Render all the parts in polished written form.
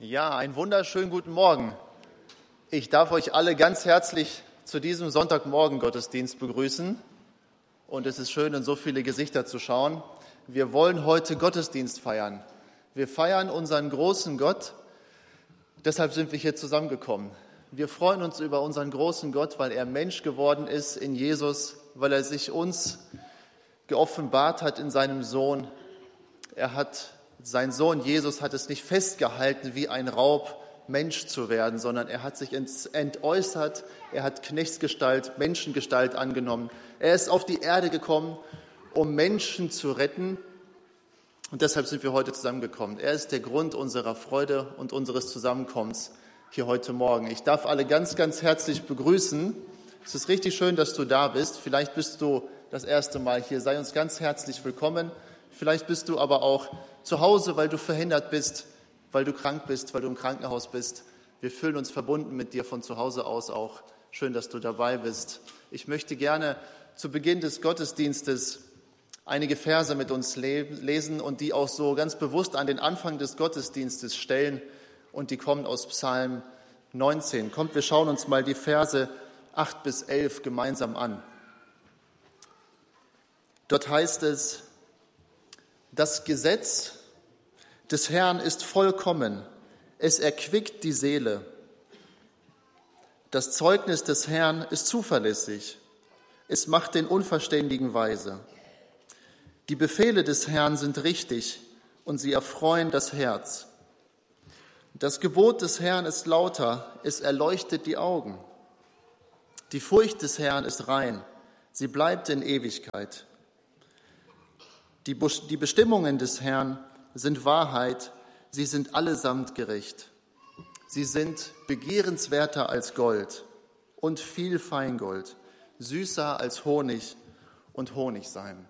Ja, einen wunderschönen guten Morgen. Ich darf euch alle ganz herzlich zu diesem Sonntagmorgen-Gottesdienst begrüßen. Und es ist schön, in so viele Gesichter zu schauen. Wir wollen heute Gottesdienst feiern. Wir feiern unseren großen Gott. Deshalb sind wir hier zusammengekommen. Wir freuen uns über unseren großen Gott, weil er Mensch geworden ist in Jesus, weil er sich uns geoffenbart hat in seinem Sohn. Sein Sohn Jesus hat es nicht festgehalten, wie ein Raub Mensch zu werden, sondern er hat sich entäußert, er hat Knechtsgestalt, Menschengestalt angenommen. Er ist auf die Erde gekommen, um Menschen zu retten. Und deshalb sind wir heute zusammengekommen. Er ist der Grund unserer Freude und unseres Zusammenkommens hier heute Morgen. Ich darf alle ganz, ganz herzlich begrüßen. Es ist richtig schön, dass du da bist. Vielleicht bist du das erste Mal hier. Sei uns ganz herzlich willkommen. Vielleicht bist du aber auch zu Hause, weil du verhindert bist, weil du krank bist, weil du im Krankenhaus bist. Wir fühlen uns verbunden mit dir von zu Hause aus auch. Schön, dass du dabei bist. Ich möchte gerne zu Beginn des Gottesdienstes einige Verse mit uns lesen und die auch so ganz bewusst an den Anfang des Gottesdienstes stellen. Und die kommen aus Psalm 19. Kommt, wir schauen uns mal die Verse 8 bis 11 gemeinsam an. Dort heißt es: Das Gesetz des Herrn ist vollkommen, es erquickt die Seele. Das Zeugnis des Herrn ist zuverlässig, es macht den Unverständigen weise. Die Befehle des Herrn sind richtig und sie erfreuen das Herz. Das Gebot des Herrn ist lauter, es erleuchtet die Augen. Die Furcht des Herrn ist rein, sie bleibt in Ewigkeit. Die Bestimmungen des Herrn sind Wahrheit, sie sind allesamt gerecht. Sie sind begehrenswerter als Gold und viel Feingold, süßer als Honig und Honigseim.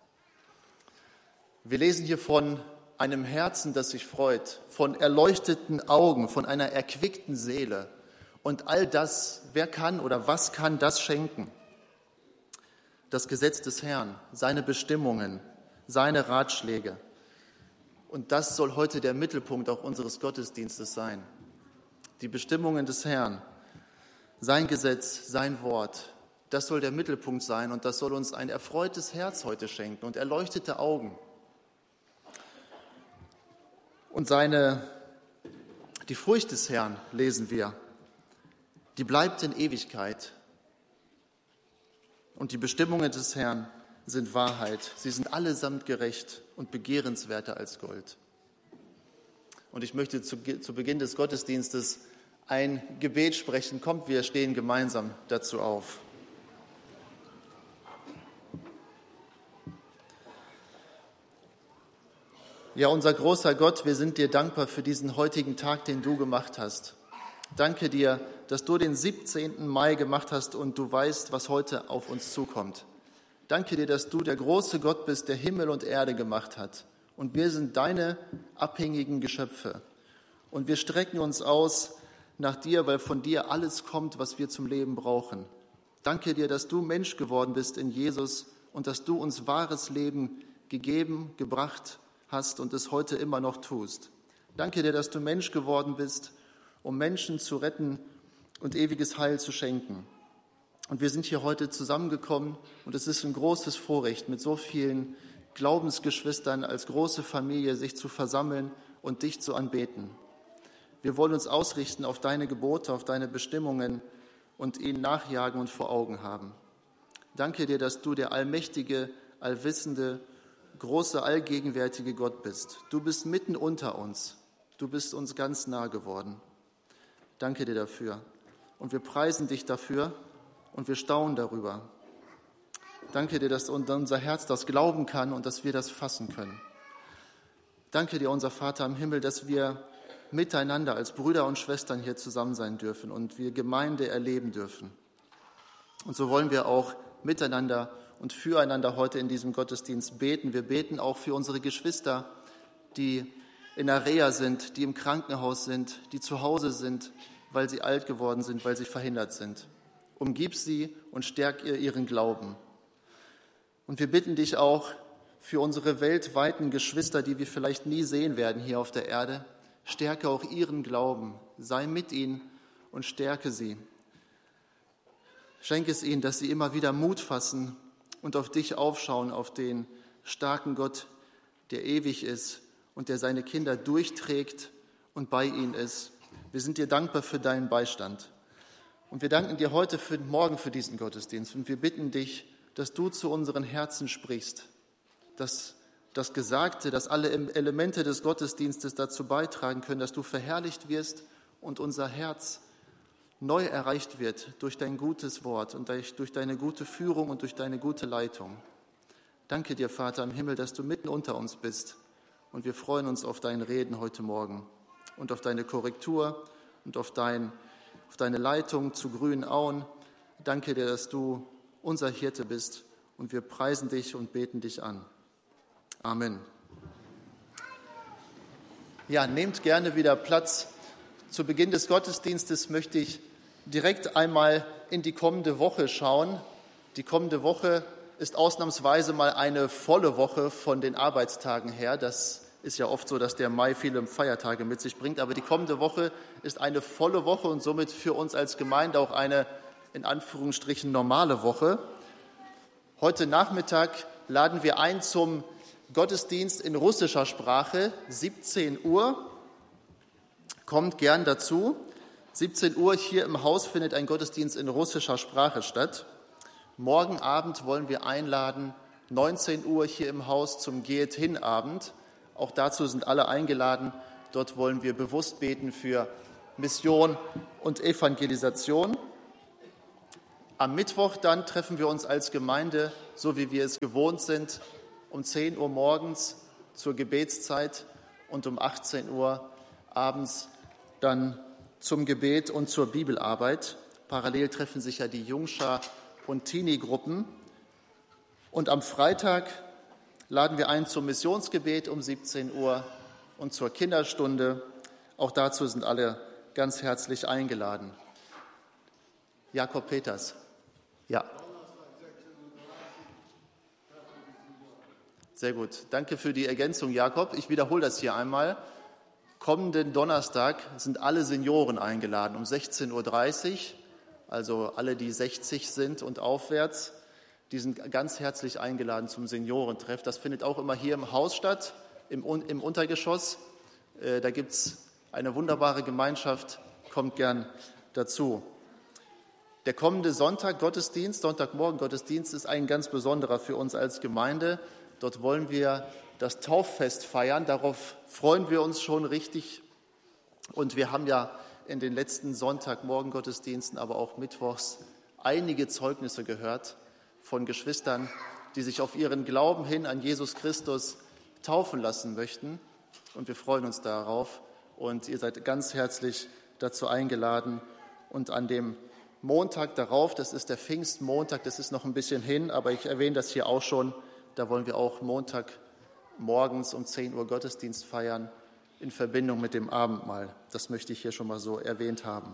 Wir lesen hier von einem Herzen, das sich freut, von erleuchteten Augen, von einer erquickten Seele. Und all das, wer kann oder was kann das schenken? Das Gesetz des Herrn, seine Bestimmungen, seine Ratschläge. Und das soll heute der Mittelpunkt auch unseres Gottesdienstes sein. Die Bestimmungen des Herrn, sein Gesetz, sein Wort, das soll der Mittelpunkt sein und das soll uns ein erfreutes Herz heute schenken und erleuchtete Augen. Und die Furcht des Herrn, lesen wir, die bleibt in Ewigkeit. Und die Bestimmungen des Herrn sind Wahrheit. Sie sind allesamt gerecht und begehrenswerter als Gold. Und ich möchte zu Beginn des Gottesdienstes ein Gebet sprechen. Kommt, wir stehen gemeinsam dazu auf. Ja, unser großer Gott, wir sind dir dankbar für diesen heutigen Tag, den du gemacht hast. Danke dir, dass du den 17. Mai gemacht hast und du weißt, was heute auf uns zukommt. Danke dir, dass du der große Gott bist, der Himmel und Erde gemacht hat. Und wir sind deine abhängigen Geschöpfe. Und wir strecken uns aus nach dir, weil von dir alles kommt, was wir zum Leben brauchen. Danke dir, dass du Mensch geworden bist in Jesus und dass du uns wahres Leben gegeben, gebracht hast und es heute immer noch tust. Danke dir, dass du Mensch geworden bist, um Menschen zu retten und ewiges Heil zu schenken. Und wir sind hier heute zusammengekommen und es ist ein großes Vorrecht, mit so vielen Glaubensgeschwistern als große Familie sich zu versammeln und dich zu anbeten. Wir wollen uns ausrichten auf deine Gebote, auf deine Bestimmungen und ihnen nachjagen und vor Augen haben. Danke dir, dass du der allmächtige, allwissende, große, allgegenwärtige Gott bist. Du bist mitten unter uns. Du bist uns ganz nah geworden. Danke dir dafür. Und wir preisen dich dafür. Und wir staunen darüber. Danke dir, dass unser Herz das glauben kann und dass wir das fassen können. Danke dir, unser Vater im Himmel, dass wir miteinander als Brüder und Schwestern hier zusammen sein dürfen und wir Gemeinde erleben dürfen. Und so wollen wir auch miteinander und füreinander heute in diesem Gottesdienst beten. Wir beten auch für unsere Geschwister, die in der Reha sind, die im Krankenhaus sind, die zu Hause sind, weil sie alt geworden sind, weil sie verhindert sind. Umgib sie und stärk ihren Glauben. Und wir bitten dich auch für unsere weltweiten Geschwister, die wir vielleicht nie sehen werden hier auf der Erde. Stärke auch ihren Glauben. Sei mit ihnen und stärke sie. Schenke es ihnen, dass sie immer wieder Mut fassen und auf dich aufschauen, auf den starken Gott, der ewig ist und der seine Kinder durchträgt und bei ihnen ist. Wir sind dir dankbar für deinen Beistand. Und wir danken dir heute Morgen für diesen Gottesdienst. Und wir bitten dich, dass du zu unseren Herzen sprichst, dass das Gesagte, dass alle Elemente des Gottesdienstes dazu beitragen können, dass du verherrlicht wirst und unser Herz neu erreicht wird durch dein gutes Wort und durch deine gute Führung und durch deine gute Leitung. Danke dir, Vater im Himmel, dass du mitten unter uns bist. Und wir freuen uns auf dein Reden heute Morgen und auf deine Korrektur und auf deine Leitung zu grünen Auen. Danke dir, dass du unser Hirte bist und wir preisen dich und beten dich an. Amen. Ja, nehmt gerne wieder Platz. Zu Beginn des Gottesdienstes möchte ich direkt einmal in die kommende Woche schauen. Die kommende Woche ist ausnahmsweise mal eine volle Woche von den Arbeitstagen her. Das ist ja oft so, dass der Mai viele Feiertage mit sich bringt. Aber die kommende Woche ist eine volle Woche und somit für uns als Gemeinde auch eine, in Anführungsstrichen, normale Woche. Heute Nachmittag laden wir ein zum Gottesdienst in russischer Sprache, 17 Uhr. Kommt gern dazu. 17 Uhr hier im Haus findet ein Gottesdienst in russischer Sprache statt. Morgen Abend wollen wir einladen, 19 Uhr hier im Haus zum Geht-Hin-Abend. Auch dazu sind alle eingeladen. Dort wollen wir bewusst beten für Mission und Evangelisation. Am Mittwoch dann treffen wir uns als Gemeinde, so wie wir es gewohnt sind, um 10 Uhr morgens zur Gebetszeit und um 18 Uhr abends dann zum Gebet und zur Bibelarbeit. Parallel treffen sich ja die Jungschar- und Teenie-Gruppen. Und am Freitag laden wir ein zum Missionsgebet um 17 Uhr und zur Kinderstunde. Auch dazu sind alle ganz herzlich eingeladen. Jakob Peters. Ja. Sehr gut. Danke für die Ergänzung, Jakob. Ich wiederhole das hier einmal. Kommenden Donnerstag sind alle Senioren eingeladen um 16.30 Uhr, also alle, die 60 sind und aufwärts. Die sind ganz herzlich eingeladen zum Seniorentreff. Das findet auch immer hier im Haus statt, im Untergeschoss. Da gibt es eine wunderbare Gemeinschaft. Kommt gern dazu. Der kommende Sonntag Gottesdienst, Sonntagmorgen Gottesdienst, ist ein ganz besonderer für uns als Gemeinde. Dort wollen wir das Tauffest feiern. Darauf freuen wir uns schon richtig. Und wir haben ja in den letzten Sonntagmorgen Gottesdiensten, aber auch mittwochs einige Zeugnisse gehört von Geschwistern, die sich auf ihren Glauben hin an Jesus Christus taufen lassen möchten. Und wir freuen uns darauf. Und ihr seid ganz herzlich dazu eingeladen. Und an dem Montag darauf, das ist der Pfingstmontag, das ist noch ein bisschen hin, aber ich erwähne das hier auch schon, da wollen wir auch Montag morgens um 10 Uhr Gottesdienst feiern in Verbindung mit dem Abendmahl. Das möchte ich hier schon mal so erwähnt haben.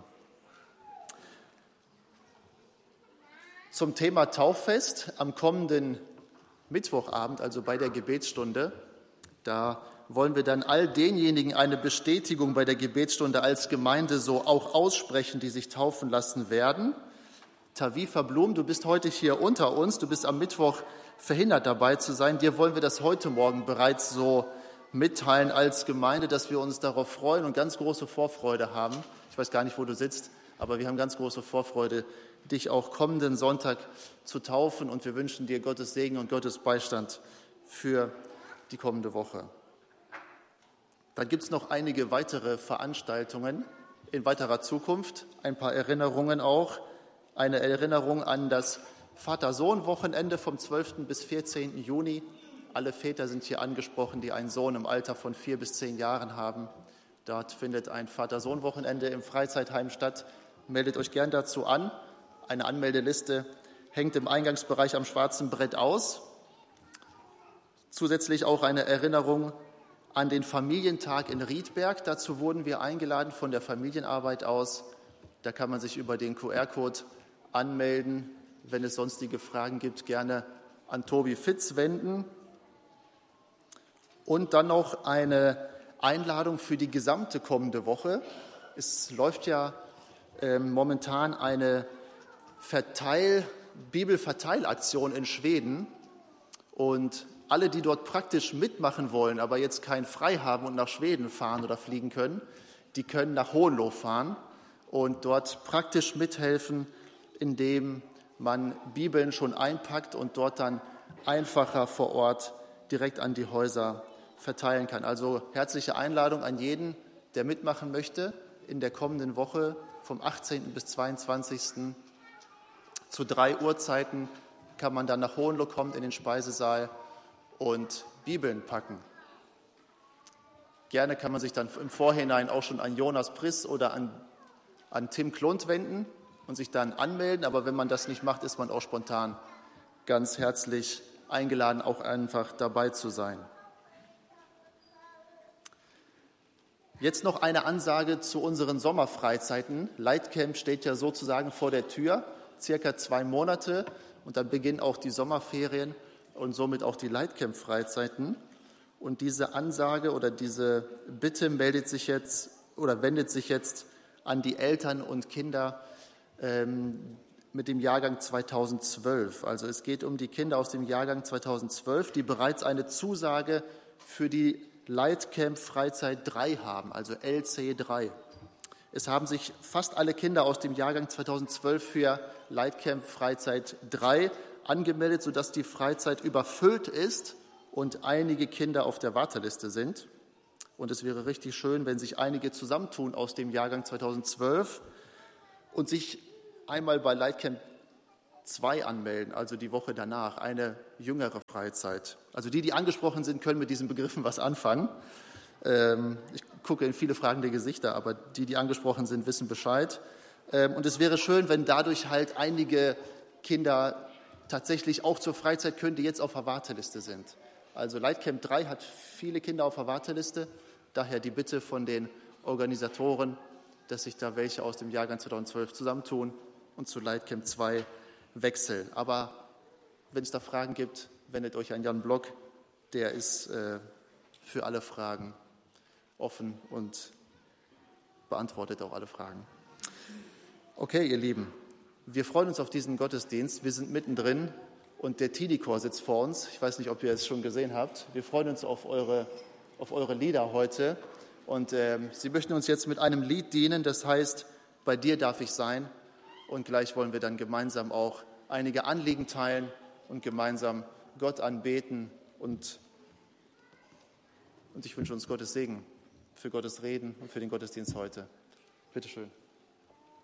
Zum Thema Tauffest am kommenden Mittwochabend, also bei der Gebetsstunde, da wollen wir dann all denjenigen eine Bestätigung bei der Gebetsstunde als Gemeinde so auch aussprechen, die sich taufen lassen werden. Tavifa Blum, du bist heute hier unter uns, du bist am Mittwoch verhindert dabei zu sein. Dir wollen wir das heute Morgen bereits so mitteilen als Gemeinde, dass wir uns darauf freuen und ganz große Vorfreude haben. Ich weiß gar nicht, wo du sitzt, aber wir haben ganz große Vorfreude, dich auch kommenden Sonntag zu taufen und wir wünschen dir Gottes Segen und Gottes Beistand für die kommende Woche. Dann gibt es noch einige weitere Veranstaltungen in weiterer Zukunft, ein paar Erinnerungen auch. Eine Erinnerung an das Vater-Sohn-Wochenende vom 12. bis 14. Juni. Alle Väter sind hier angesprochen, die einen Sohn im Alter von 4 bis 10 Jahren haben. Dort findet ein Vater-Sohn-Wochenende im Freizeitheim statt. Meldet euch gern dazu an. Eine Anmeldeliste hängt im Eingangsbereich am schwarzen Brett aus. Zusätzlich auch eine Erinnerung an den Familientag in Riedberg. Dazu wurden wir eingeladen von der Familienarbeit aus. Da kann man sich über den QR-Code anmelden. Wenn es sonstige Fragen gibt, gerne an Tobi Fitz wenden. Und dann noch eine Einladung für die gesamte kommende Woche. Es läuft ja momentan eine Bibelverteilaktion in Schweden. Und alle, die dort praktisch mitmachen wollen, aber jetzt kein Frei haben und nach Schweden fahren oder fliegen können, die können nach Hohenlohe fahren und dort praktisch mithelfen, indem man Bibeln schon einpackt und dort dann einfacher vor Ort direkt an die Häuser verteilen kann. Also herzliche Einladung an jeden, der mitmachen möchte, in der kommenden Woche vom 18. bis 22. zu 3 Uhrzeiten kann man dann nach Hohenlohe kommen in den Speisesaal und Bibeln packen. Gerne kann man sich dann im Vorhinein auch schon an Jonas Priss oder an Tim Klund wenden und sich dann anmelden. Aber wenn man das nicht macht, ist man auch spontan ganz herzlich eingeladen, auch einfach dabei zu sein. Jetzt noch eine Ansage zu unseren Sommerfreizeiten. Lightcamp steht ja sozusagen vor der Tür, circa 2 Monate. Und dann beginnen auch die Sommerferien und somit auch die Lightcamp-Freizeiten. Und diese Ansage oder diese Bitte wendet sich jetzt an die Eltern und Kinder mit dem Jahrgang 2012. Also es geht um die Kinder aus dem Jahrgang 2012, die bereits eine Zusage für die Lightcamp Freizeit 3 haben, also LC3. Es haben sich fast alle Kinder aus dem Jahrgang 2012 für Lightcamp Freizeit 3 angemeldet, sodass die Freizeit überfüllt ist und einige Kinder auf der Warteliste sind. Und es wäre richtig schön, wenn sich einige zusammentun aus dem Jahrgang 2012 und sich einmal bei Lightcamp 2 anmelden, also die Woche danach, eine jüngere Freizeit. Also die angesprochen sind, können mit diesen Begriffen was anfangen. Ich gucke in viele fragende Gesichter, aber die angesprochen sind, wissen Bescheid. Und es wäre schön, wenn dadurch halt einige Kinder tatsächlich auch zur Freizeit können, die jetzt auf der Warteliste sind. Also Lightcamp 3 hat viele Kinder auf der Warteliste, daher die Bitte von den Organisatoren, dass sich da welche aus dem Jahrgang 2012 zusammentun und zu Lightcamp 2 wechseln. Aber wenn es da Fragen gibt, wendet euch an Jan Block, der ist für alle Fragen offen und beantwortet auch alle Fragen. Okay, ihr Lieben, wir freuen uns auf diesen Gottesdienst. Wir sind mittendrin und der Tidikor sitzt vor uns. Ich weiß nicht, ob ihr es schon gesehen habt. Wir freuen uns auf eure Lieder heute. Und sie möchten uns jetzt mit einem Lied dienen, das heißt, bei dir darf ich sein. Und gleich wollen wir dann gemeinsam auch einige Anliegen teilen und gemeinsam Gott anbeten. Und ich wünsche uns Gottes Segen für Gottes Reden und für den Gottesdienst heute. Bitte schön.